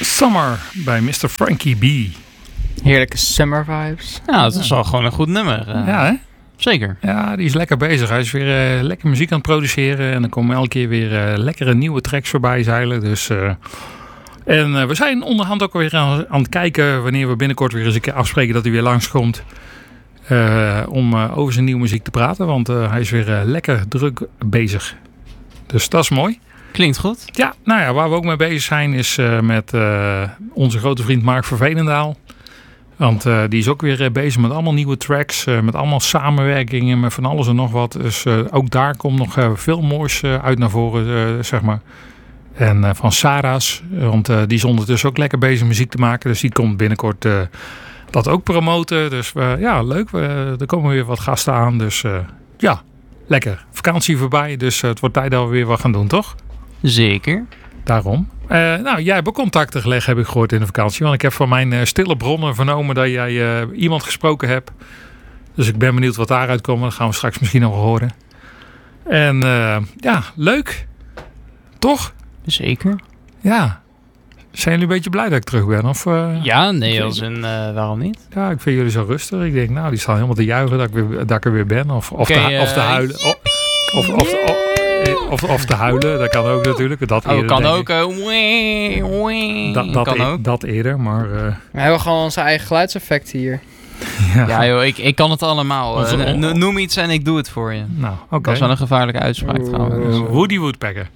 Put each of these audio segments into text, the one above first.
Summer bij Mr. Frankie B. Heerlijke summer vibes. Ja, dat is wel gewoon een goed nummer. Ja, hè? Zeker. Ja, die is lekker bezig. Hij is weer lekker muziek aan het produceren. En er komen elke keer weer lekkere nieuwe tracks voorbij zeilen. Dus, we zijn onderhand ook weer aan het kijken wanneer we binnenkort weer eens een keer afspreken dat hij weer langskomt. Om over zijn nieuwe muziek te praten. Want hij is weer lekker druk bezig. Dus dat is mooi. Klinkt goed. Ja, nou ja, waar we ook mee bezig zijn is met onze grote vriend Mark van Veenendaal. Want die is ook weer bezig met allemaal nieuwe tracks. Met allemaal samenwerkingen met van alles en nog wat. Dus ook daar komt nog veel moois uit naar voren, zeg maar. En van Sarah's. Want die is ondertussen ook lekker bezig muziek te maken. Dus die komt binnenkort dat ook promoten. Dus ja, leuk. Er komen weer wat gasten aan. Dus ja, lekker. Vakantie voorbij. Dus het wordt tijd dat we weer wat gaan doen, toch? Zeker. Daarom. Nou, jij hebt ook contacten gelegd, heb ik gehoord in de vakantie. Want ik heb van mijn stille bronnen vernomen dat jij iemand gesproken hebt. Dus ik ben benieuwd wat daaruit komt. Dat gaan we straks misschien nog horen. En ja, leuk. Toch? Zeker. Ja. Zijn jullie een beetje blij dat ik terug ben? Of, ja, nee, als in waarom niet? Ja, ik vind jullie zo rustig. Ik denk, nou, die staan helemaal te juichen dat ik er weer ben. Of te huilen. Of te huilen, dat kan ook natuurlijk. Dat eerder, kan ook. Dat eerder, maar... We hebben gewoon onze eigen geluidseffecten hier. Ja joh, ik kan het allemaal. Noem iets en ik doe het voor je. Nou, oké. Dat is wel een gevaarlijke uitspraak trouwens. Woody Woodpecker.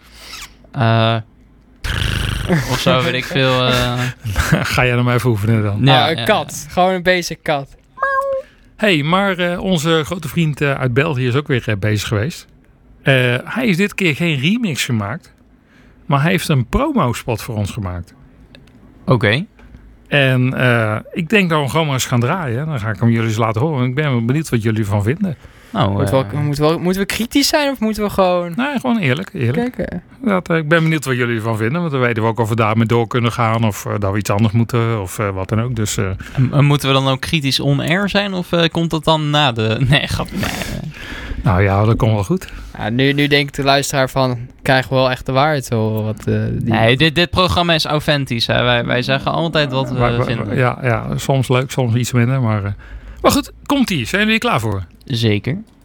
Of zo, weet ik veel. Ga jij hem even oefenen dan? Ja, een kat. Gewoon een basic kat. Hey, maar onze grote vriend uit België is ook weer bezig geweest. Hij heeft dit keer geen remix gemaakt. Maar hij heeft een promo-spot voor ons gemaakt. Oké. En ik denk dat we hem gewoon maar eens gaan draaien. Dan ga ik hem jullie eens laten horen. Ik ben benieuwd wat jullie ervan vinden. Nou, moeten we kritisch zijn of moeten we gewoon... Nee, gewoon eerlijk. Kijken. Ik ben benieuwd wat jullie ervan vinden. Want dan weten we ook of we daarmee door kunnen gaan. Of dat we iets anders moeten. Of wat dan ook. Dus, moeten we dan ook kritisch on-air zijn? Of komt dat dan na de... Nee, grapje. Nee. Nou ja, dat komt wel goed. Ja, nu denkt de luisteraar van... Krijgen we wel echt de waarheid? Nee, dit programma is authentisch. Hè? Wij zeggen altijd wat we vinden. Ja, soms leuk, soms iets minder. Maar goed, komt-ie. Zijn jullie er klaar voor? Zeker.